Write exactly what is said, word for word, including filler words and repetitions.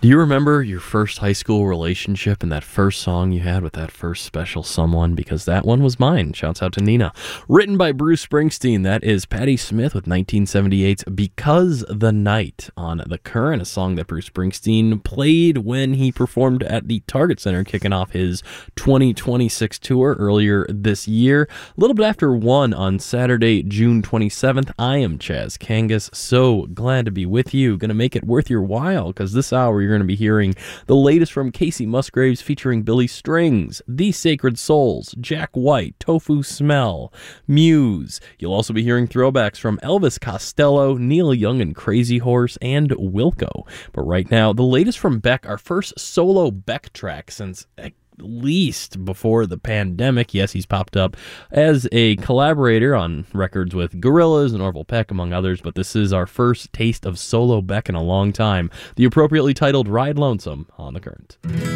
Do you remember your first high school relationship and that first song you had with that first special someone? Because that one was mine. Shouts out to Nina. Written by Bruce Springsteen, that is Patti Smith with nineteen seventy-eight's Because the Night on The Current, a song that Bruce Springsteen played when he performed at the Target Center, kicking off his twenty twenty-six tour earlier this year. A little bit after one on Saturday, June twenty-seventh, I am Chaz Kangas. So glad to be with you. Going to make it worth your while, because this hour you're going to be hearing the latest from Casey Musgraves featuring Billy Strings, The Sacred Souls, Jack White, Tofu Smell, Muse. You'll also be hearing throwbacks from Elvis Costello, Neil Young and Crazy Horse, and Wilco. But right now, the latest from Beck, our first solo Beck track since at least before the pandemic. Yes, he's popped up as a collaborator on records with Gorillaz and Orville Peck, among others, but this is our first taste of solo Beck in a long time. The appropriately titled Ride Lonesome on The Current.